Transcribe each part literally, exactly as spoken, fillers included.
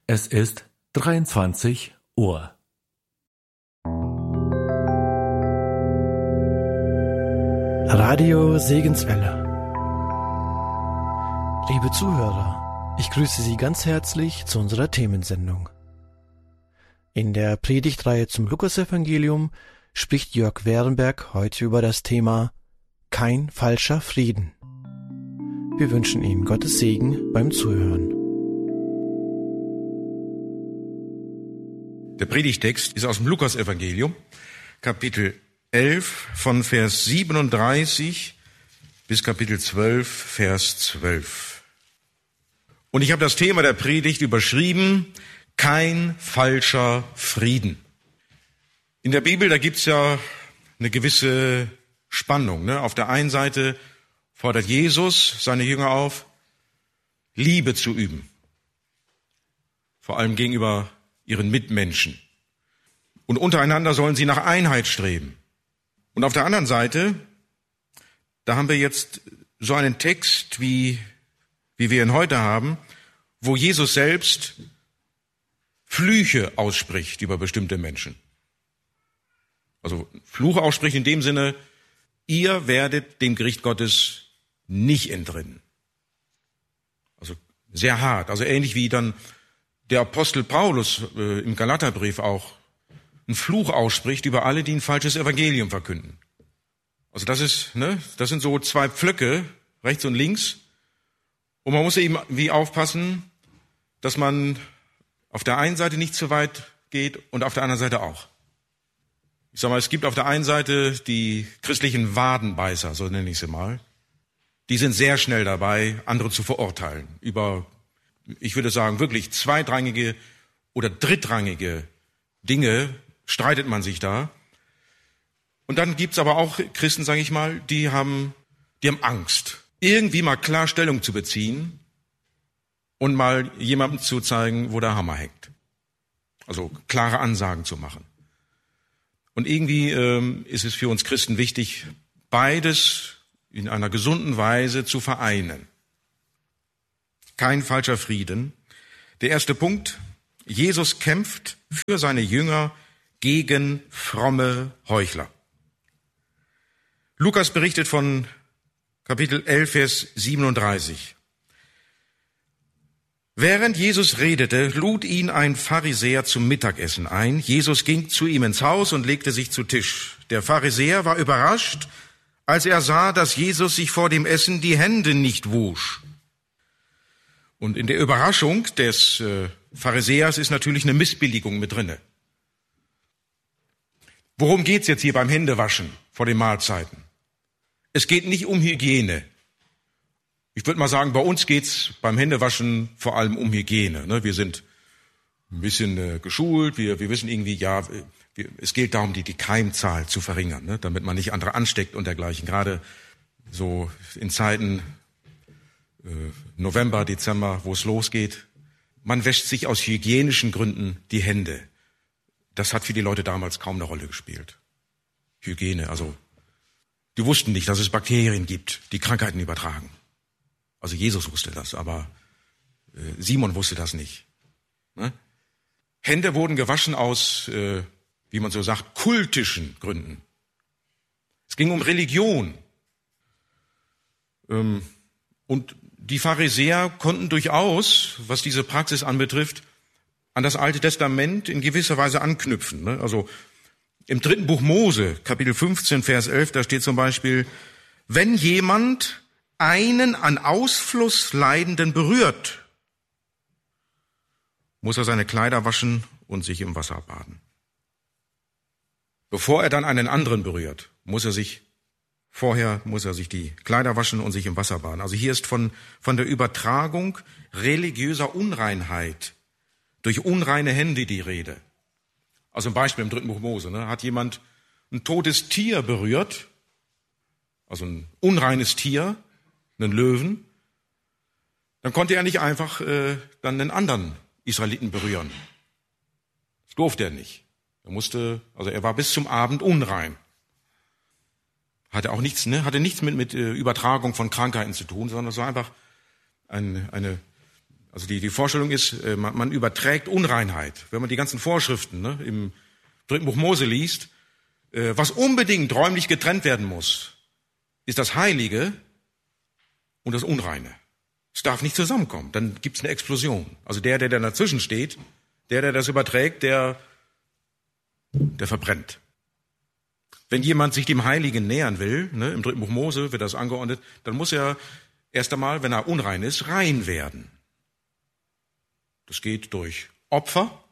Es ist dreiundzwanzig Uhr. Radio Segenswelle. Liebe Zuhörer, ich grüße Sie ganz herzlich zu unserer Themensendung. In der Predigtreihe zum Lukasevangelium spricht Jörg Werenberg heute über das Thema Kein falscher Frieden. Wir wünschen Ihnen Gottes Segen beim Zuhören. Der Predigtext ist aus dem Lukasevangelium, Kapitel elf, von Vers siebenunddreißig bis Kapitel zwölf, Vers zwölf. Und ich habe das Thema der Predigt überschrieben, kein falscher Frieden. In der Bibel, da gibt's ja eine gewisse Spannung, ne? Auf der einen Seite fordert Jesus seine Jünger auf, Liebe zu üben. Vor allem gegenüber ihren Mitmenschen. Und untereinander sollen sie nach Einheit streben. Und auf der anderen Seite, da haben wir jetzt so einen Text, wie, wie wir ihn heute haben, wo Jesus selbst Flüche ausspricht über bestimmte Menschen. Also Fluche ausspricht in dem Sinne, ihr werdet dem Gericht Gottes nicht entrinnen. Also sehr hart, also ähnlich wie dann der Apostel Paulus äh, im Galaterbrief auch einen Fluch ausspricht über alle, die ein falsches Evangelium verkünden. Also das ist, ne, das sind so zwei Pflöcke, rechts und links. Und man muss eben wie aufpassen, dass man auf der einen Seite nicht zu weit geht und auf der anderen Seite auch. Ich sag mal, es gibt auf der einen Seite die christlichen Wadenbeißer, so nenne ich sie mal. Die sind sehr schnell dabei, andere zu verurteilen über, ich würde sagen, wirklich zweitrangige oder drittrangige Dinge streitet man sich da. Und dann gibt's aber auch Christen, sage ich mal, die haben, die haben Angst, irgendwie mal klar Stellung zu beziehen und mal jemandem zu zeigen, wo der Hammer hängt. Also klare Ansagen zu machen. Und irgendwie ähm, ist es für uns Christen wichtig, beides in einer gesunden Weise zu vereinen. Kein falscher Frieden. Der erste Punkt, Jesus kämpft für seine Jünger gegen fromme Heuchler. Lukas berichtet von Kapitel elf, Vers siebenunddreißig. Während Jesus redete, lud ihn ein Pharisäer zum Mittagessen ein. Jesus ging zu ihm ins Haus und legte sich zu Tisch. Der Pharisäer war überrascht, als er sah, dass Jesus sich vor dem Essen die Hände nicht wusch. Und in der Überraschung des äh, Pharisäers ist natürlich eine Missbilligung mit drinne. Worum geht's jetzt hier beim Händewaschen vor den Mahlzeiten? Es geht nicht um Hygiene. Ich würde mal sagen, bei uns geht's beim Händewaschen vor allem um Hygiene. Ne? Wir sind ein bisschen äh, geschult, wir, wir wissen irgendwie, ja, wir, es geht darum, die, die Keimzahl zu verringern, ne? Damit man nicht andere ansteckt und dergleichen. Gerade so in Zeiten November, Dezember, wo es losgeht. Man wäscht sich aus hygienischen Gründen die Hände. Das hat für die Leute damals kaum eine Rolle gespielt. Hygiene, also die wussten nicht, dass es Bakterien gibt, die Krankheiten übertragen. Also Jesus wusste das, aber äh, Simon wusste das nicht. Ne? Hände wurden gewaschen aus, äh, wie man so sagt, kultischen Gründen. Es ging um Religion. Ähm, und die Pharisäer konnten durchaus, was diese Praxis anbetrifft, an das Alte Testament in gewisser Weise anknüpfen. Also im dritten Buch Mose, Kapitel fünfzehn, Vers elf, da steht zum Beispiel, wenn jemand einen an Ausfluss Leidenden berührt, muss er seine Kleider waschen und sich im Wasser baden. Bevor er dann einen anderen berührt, muss er sich Vorher muss er sich die Kleider waschen und sich im Wasser baden. Also hier ist von, von der Übertragung religiöser Unreinheit durch unreine Hände die Rede. Also ein Beispiel im dritten Buch Mose. Ne? Hat jemand ein totes Tier berührt, also ein unreines Tier, einen Löwen, dann konnte er nicht einfach äh, dann einen anderen Israeliten berühren. Das durfte er nicht. Er musste, also er war bis zum Abend unrein. Hatte auch nichts, ne, hatte nichts mit, mit äh, Übertragung von Krankheiten zu tun, sondern es war einfach ein, eine Also die, die Vorstellung ist, man, man überträgt Unreinheit. Wenn man die ganzen Vorschriften ne, im dritten Buch Mose liest, was unbedingt räumlich getrennt werden muss, ist das Heilige und das Unreine. Es darf nicht zusammenkommen, dann gibt es eine Explosion. Also der, der da dazwischen steht, der, der das überträgt, der, der verbrennt. Wenn jemand sich dem Heiligen nähern will, ne, im dritten Buch Mose wird das angeordnet, dann muss er erst einmal, wenn er unrein ist, rein werden. Das geht durch Opfer.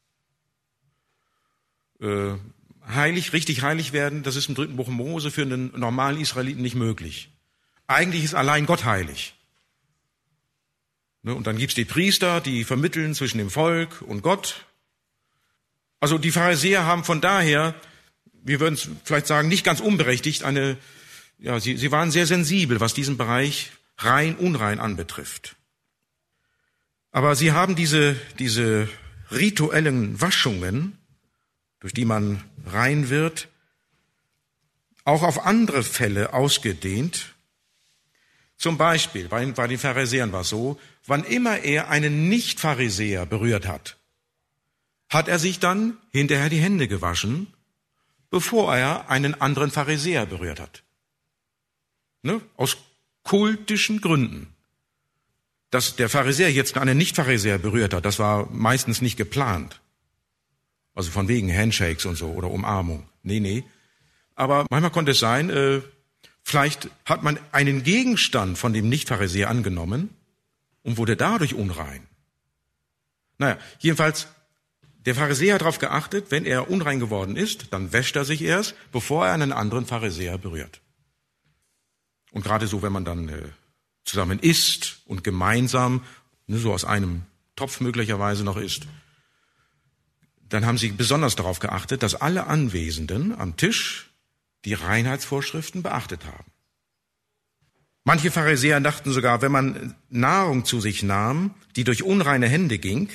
Äh, heilig, richtig heilig werden, das ist im dritten Buch Mose für einen normalen Israeliten nicht möglich. Eigentlich ist allein Gott heilig. Ne, und dann gibt's die Priester, die vermitteln zwischen dem Volk und Gott. Also die Pharisäer haben von daher, wir würden es vielleicht sagen, nicht ganz unberechtigt, eine, ja, sie, sie waren sehr sensibel, was diesen Bereich rein, unrein anbetrifft. Aber sie haben diese, diese rituellen Waschungen, durch die man rein wird, auch auf andere Fälle ausgedehnt. Zum Beispiel, bei, bei den Pharisäern war es so, wann immer er einen Nicht-Pharisäer berührt hat, hat er sich dann hinterher die Hände gewaschen, bevor er einen anderen Pharisäer berührt hat. Ne? Aus kultischen Gründen. Dass der Pharisäer jetzt einen Nicht-Pharisäer berührt hat, das war meistens nicht geplant. Also von wegen Handshakes und so oder Umarmung. Nee, nee. Aber manchmal konnte es sein, äh, vielleicht hat man einen Gegenstand von dem Nicht-Pharisäer angenommen und wurde dadurch unrein. Naja, jedenfalls, der Pharisäer hat darauf geachtet, wenn er unrein geworden ist, dann wäscht er sich erst, bevor er einen anderen Pharisäer berührt. Und gerade so, wenn man dann äh, zusammen isst und gemeinsam, ne, so aus einem Topf möglicherweise noch isst, dann haben sie besonders darauf geachtet, dass alle Anwesenden am Tisch die Reinheitsvorschriften beachtet haben. Manche Pharisäer dachten sogar, wenn man Nahrung zu sich nahm, die durch unreine Hände ging,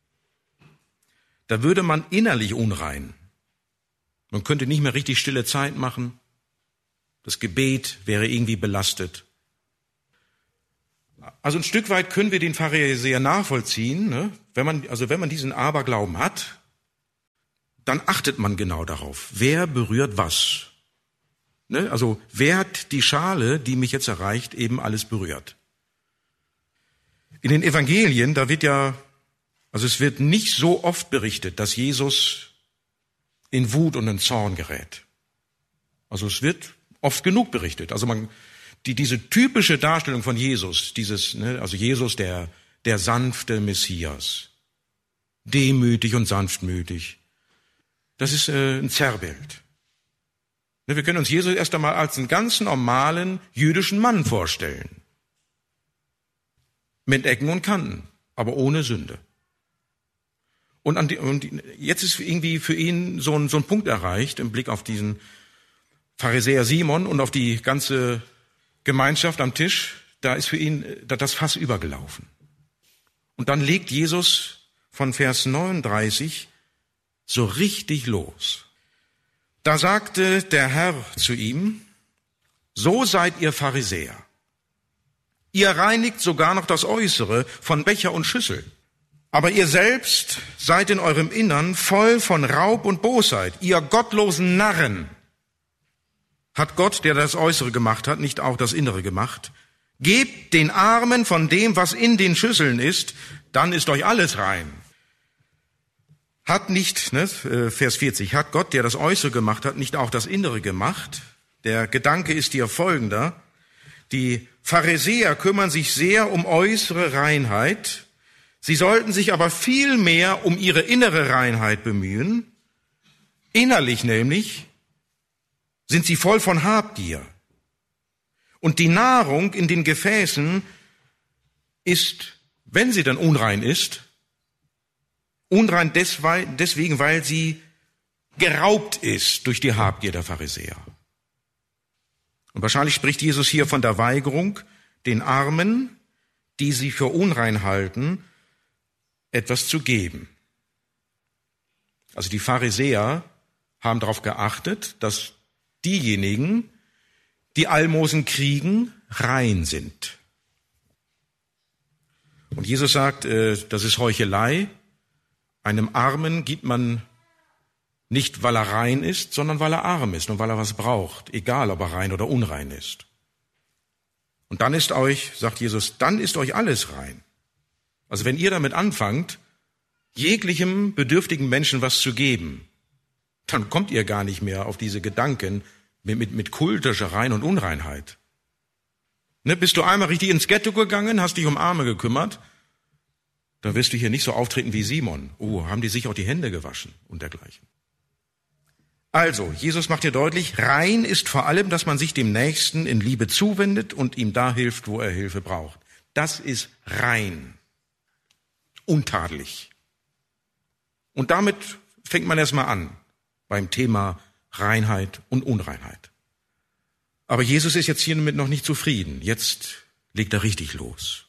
da würde man innerlich unrein. Man könnte nicht mehr richtig stille Zeit machen. Das Gebet wäre irgendwie belastet. Also ein Stück weit können wir den Pharisäer nachvollziehen, ne? Wenn man, also wenn man diesen Aberglauben hat, dann achtet man genau darauf, wer berührt was. Ne? Also wer hat die Schale, die mich jetzt erreicht, eben alles berührt. In den Evangelien, da wird ja, also es wird nicht so oft berichtet, dass Jesus in Wut und in Zorn gerät. Also es wird oft genug berichtet. Also man, die, diese typische Darstellung von Jesus, dieses, ne, also Jesus, der, der sanfte Messias, demütig und sanftmütig, das ist äh, ein Zerrbild. Wir können uns Jesus erst einmal als einen ganz normalen jüdischen Mann vorstellen. Mit Ecken und Kanten, aber ohne Sünde. Und, an die, und jetzt ist irgendwie für ihn so ein, so ein Punkt erreicht, im Blick auf diesen Pharisäer Simon und auf die ganze Gemeinschaft am Tisch, da ist für ihn das Fass übergelaufen. Und dann legt Jesus von Vers neununddreißig so richtig los. Da sagte der Herr zu ihm, so seid ihr Pharisäer. Ihr reinigt sogar noch das Äußere von Becher und Schüssel. Aber ihr selbst seid in eurem Innern voll von Raub und Bosheit. Ihr gottlosen Narren. Hat Gott, der das Äußere gemacht hat, nicht auch das Innere gemacht? Gebt den Armen von dem, was in den Schüsseln ist, dann ist euch alles rein. Hat nicht, ne, Vers vierzig, hat Gott, der das Äußere gemacht hat, nicht auch das Innere gemacht? Der Gedanke ist hier folgender. Die Pharisäer kümmern sich sehr um äußere Reinheit. Sie sollten sich aber viel mehr um ihre innere Reinheit bemühen. Innerlich nämlich sind sie voll von Habgier. Und die Nahrung in den Gefäßen ist, wenn sie dann unrein ist, unrein deswegen, weil sie geraubt ist durch die Habgier der Pharisäer. Und wahrscheinlich spricht Jesus hier von der Weigerung, den Armen, die sie für unrein halten, etwas zu geben. Also die Pharisäer haben darauf geachtet, dass diejenigen, die Almosen kriegen, rein sind. Und Jesus sagt, das ist Heuchelei. Einem Armen gibt man nicht, weil er rein ist, sondern weil er arm ist und weil er was braucht, egal ob er rein oder unrein ist. Und dann ist euch, sagt Jesus, dann ist euch alles rein. Also wenn ihr damit anfangt, jeglichem bedürftigen Menschen was zu geben, dann kommt ihr gar nicht mehr auf diese Gedanken mit, mit, mit kultischer Rein und Unreinheit. Ne, bist du einmal richtig ins Ghetto gegangen, hast dich um Arme gekümmert, dann wirst du hier nicht so auftreten wie Simon. Oh, haben die sich auch die Hände gewaschen und dergleichen. Also, Jesus macht hier deutlich, rein ist vor allem, dass man sich dem Nächsten in Liebe zuwendet und ihm da hilft, wo er Hilfe braucht. Das ist rein. Untadelig. Und damit fängt man erstmal an beim Thema Reinheit und Unreinheit. Aber Jesus ist jetzt hiermit noch nicht zufrieden. Jetzt legt er richtig los.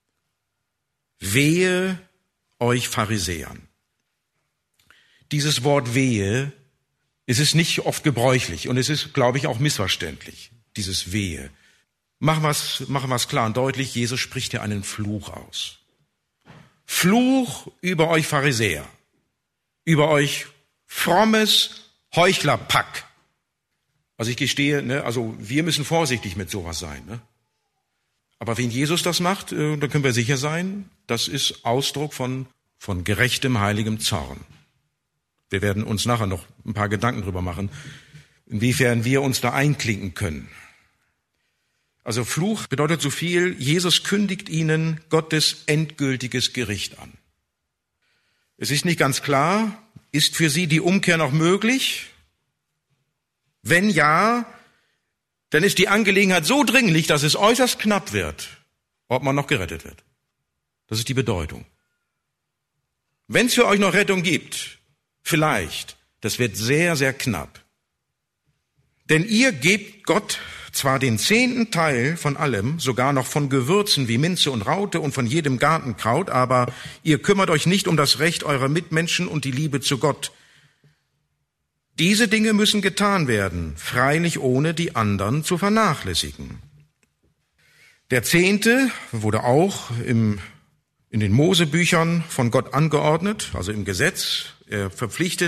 Wehe euch Pharisäern. Dieses Wort wehe, es ist nicht oft gebräuchlich und es ist, glaube ich, auch missverständlich, dieses Wehe. Machen wir es machen wir es klar und deutlich, Jesus spricht hier einen Fluch aus. Fluch über euch Pharisäer, über euch frommes Heuchlerpack. Also ich gestehe, ne, also wir müssen vorsichtig mit sowas sein. Ne? Aber wenn Jesus das macht, äh, dann können wir sicher sein, das ist Ausdruck von, von gerechtem, heiligem Zorn. Wir werden uns nachher noch ein paar Gedanken drüber machen, inwiefern wir uns da einklinken können. Also Fluch bedeutet so viel, Jesus kündigt ihnen Gottes endgültiges Gericht an. Es ist nicht ganz klar, ist für sie die Umkehr noch möglich? Wenn ja, dann ist die Angelegenheit so dringlich, dass es äußerst knapp wird, ob man noch gerettet wird. Das ist die Bedeutung. Wenn es für euch noch Rettung gibt, vielleicht, das wird sehr, sehr knapp. Denn ihr gebt Gott zwar den zehnten Teil von allem, sogar noch von Gewürzen wie Minze und Raute und von jedem Gartenkraut, aber ihr kümmert euch nicht um das Recht eurer Mitmenschen und die Liebe zu Gott. Diese Dinge müssen getan werden, freilich ohne die anderen zu vernachlässigen. Der Zehnte wurde auch im, in den Mosebüchern von Gott angeordnet, also im Gesetz. Er verpflichtet